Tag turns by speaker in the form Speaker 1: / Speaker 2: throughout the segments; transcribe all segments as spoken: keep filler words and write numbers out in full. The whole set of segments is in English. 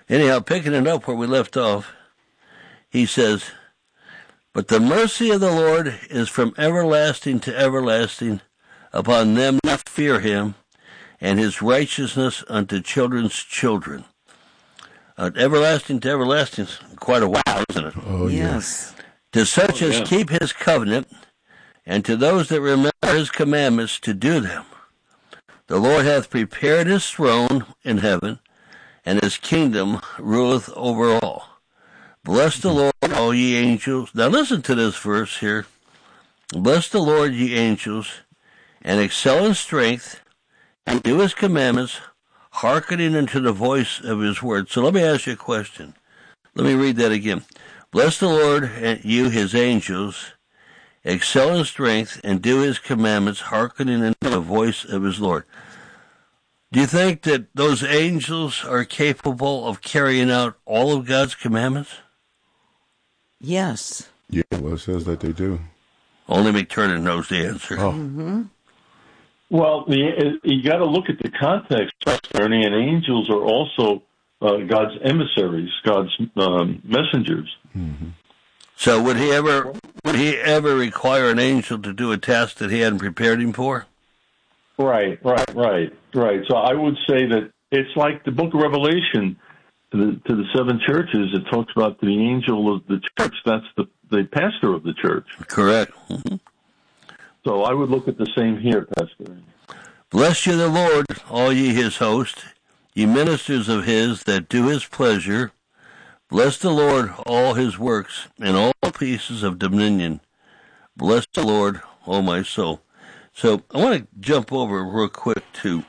Speaker 1: Anyhow, picking it up where we left off, he says, but the mercy of the Lord is from everlasting to everlasting upon them that fear him, and his righteousness unto children's children. Uh, everlasting to everlasting is quite a while, isn't it?
Speaker 2: Oh, yes.
Speaker 1: To such
Speaker 3: Oh,
Speaker 1: as
Speaker 3: yeah.
Speaker 1: keep his covenant, and to those that remember his commandments to do them. The Lord hath prepared his throne in heaven, and his kingdom ruleth over all. Bless the Lord, all ye angels. Now listen to this verse here. Bless the Lord, ye angels, and excel in strength, and do his commandments, hearkening unto the voice of his word. So let me ask you a question. Let me read that again. Bless the Lord, and you his angels, excel in strength, and do his commandments, hearkening unto the voice of his Lord. Do you think that those angels are capable of carrying out all of God's commandments?
Speaker 2: Yes.
Speaker 4: Yeah, well, it says that they do.
Speaker 1: Only McTurnan knows the answer.
Speaker 4: Oh.
Speaker 2: Mm-hmm.
Speaker 3: Well, the, you got to look at the context, Ernie, and angels are also uh, God's emissaries, God's um, messengers.
Speaker 4: Mm-hmm.
Speaker 1: So would he ever would he ever require an angel to do a task that he hadn't prepared him for?
Speaker 3: Right, right, right, right. So I would say that it's like the book of Revelation to the, to the seven churches. It talks about the angel of the church. That's the, the pastor of the church.
Speaker 1: Correct. Mm-hmm.
Speaker 3: So I would look at the same here, Pastor.
Speaker 1: Bless you the Lord, all ye his host, ye ministers of his that do his pleasure. Bless the Lord, all his works, and all pieces of dominion. Bless the Lord, O my soul. So I want to jump over real quick to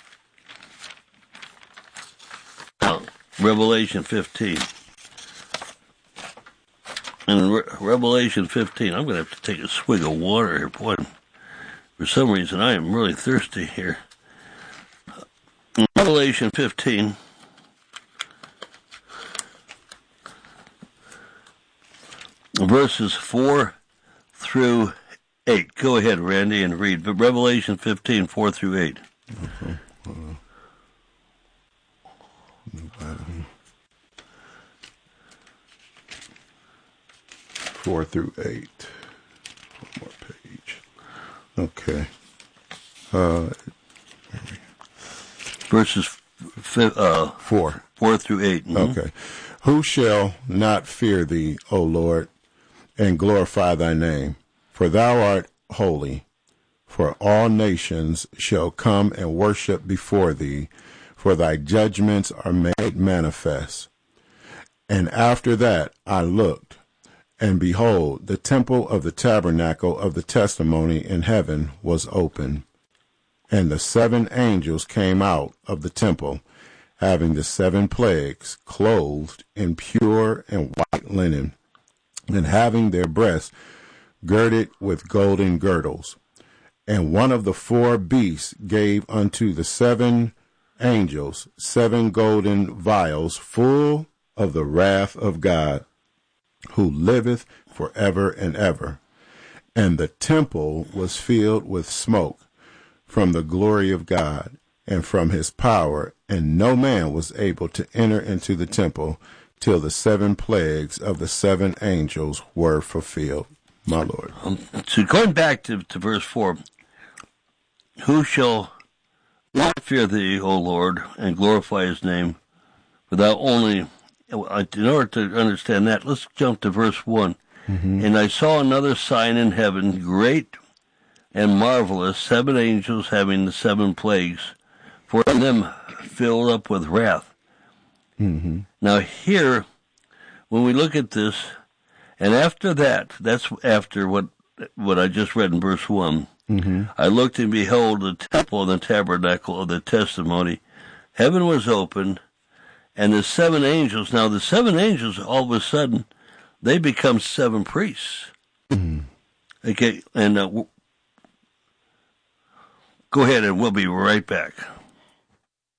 Speaker 1: uh, Revelation fifteen. In Re- Revelation fifteen, I'm going to have to take a swig of water here. Boy, for some reason, I am really thirsty here. In Revelation fifteen, verses four through eight. Go ahead, Randy, and read. But Revelation fifteen, four through eight.
Speaker 4: Okay. Uh, Four through eight. One more page. Okay. Uh,
Speaker 1: Verses f- uh,
Speaker 4: four.
Speaker 1: Four through eight. Mm-hmm.
Speaker 4: Okay. Who shall not fear thee, O Lord, and glorify thy name? For thou art holy. For all nations shall come and worship before thee, for thy judgments are made manifest. And after that I looked, and behold, the temple of the tabernacle of the testimony in heaven was open. And the seven angels came out of the temple, having the seven plagues, clothed in pure and white linen, and having their breasts girded with golden girdles. And one of the four beasts gave unto the seven angels seven golden vials full of the wrath of God, who liveth forever and ever. And the temple was filled with smoke from the glory of God and from his power, and no man was able to enter into the temple till the seven plagues of the seven angels were fulfilled. My Lord.
Speaker 1: Um, so going back to, to verse four, who shall not fear thee, O Lord, and glorify his name, for thou only... In order to understand that, let's jump to verse one. Mm-hmm. And I saw another sign in heaven, great and marvelous, seven angels having the seven plagues, for them filled up with wrath.
Speaker 4: Mm-hmm.
Speaker 1: Now here, when we look at this, and after that, that's after what what I just read in verse one,
Speaker 4: mm-hmm.
Speaker 1: I looked and behold the temple and the tabernacle of the testimony. Heaven was opened, and the seven angels, now the seven angels, all of a sudden, they become seven priests.
Speaker 4: Mm.
Speaker 1: Okay, and uh, w- go ahead and we'll be right back.